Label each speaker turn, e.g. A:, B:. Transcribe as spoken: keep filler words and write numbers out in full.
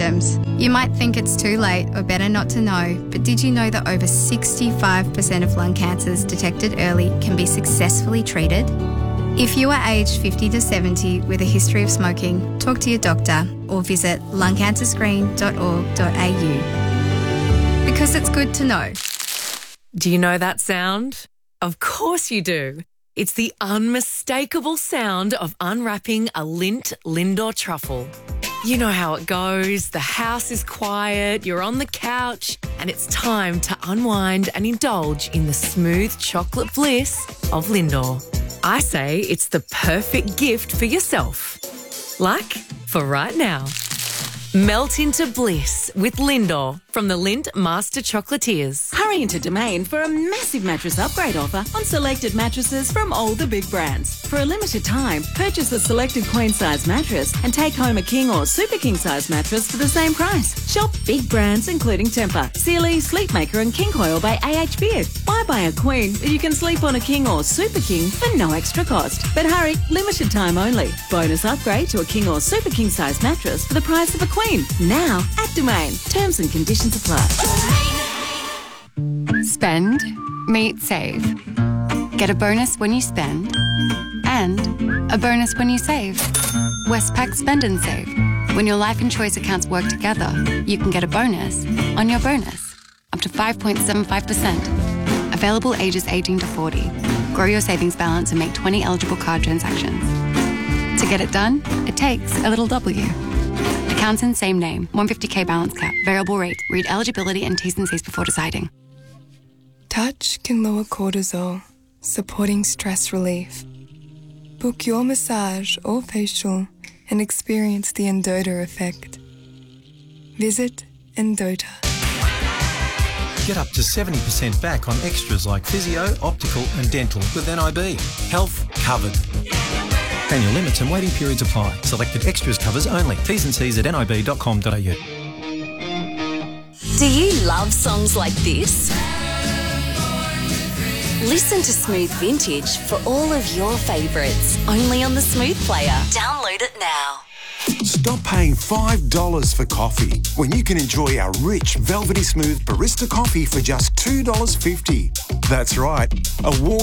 A: symptoms. You might think it's too late or better not to know, but did you know that over sixty-five percent of lung cancers detected early can be successfully treated? If you are aged fifty to seventy with a history of smoking, talk to your doctor or visit lung cancer screen dot org dot a u. Because it's good to know.
B: Do you know that sound? Of course you do. It's the unmistakable sound of unwrapping a Lindt Lindor truffle. You know how it goes. The house is quiet, you're on the couch, and it's time to unwind and indulge in the smooth chocolate bliss of Lindor. I say it's the perfect gift for yourself. Like for right now. Melt into bliss with Lindor from the Lindt Master Chocolatiers.
C: Hurry into Domain for a massive mattress upgrade offer on selected mattresses from all the big brands. For a limited time, purchase a selected queen size mattress and take home a king or super king size mattress for the same price. Shop big brands including Tempur, Sealy, Sleepmaker and King Coil by A H Beard. Why buy a queen if you can sleep on a king or super king for no extra cost? But hurry, limited time only. Bonus upgrade to a king or super king size mattress for the price of a queen. Now at Domain. Terms and conditions apply.
D: Spend, meet, save. Get a bonus when you spend and a bonus when you save. Westpac Spend and Save. When your life and choice accounts work together, you can get a bonus on your bonus. Up to five point seven five percent. Available ages eighteen to forty. Grow your savings balance and make twenty eligible card transactions. To get it done, it takes a little W. Accounts in same name. one hundred fifty k balance cap. Variable rate. Read eligibility and T's and C's before deciding.
E: Touch can lower cortisol, supporting stress relief. Book your massage or facial and experience the Endota effect. Visit Endota.
F: Get up to seventy percent back on extras like physio, optical and dental with N I B. Health covered. Annual limits and waiting periods apply. Selected extras covers only. T's and C's at n i b dot com dot a u.
G: Do you love songs like this? Listen to Smooth Vintage for all of your favourites, only on the Smooth Player. Download it now.
H: Stop paying five dollars for coffee when you can enjoy our rich, velvety smooth barista coffee for just two dollars fifty. That's right, a warm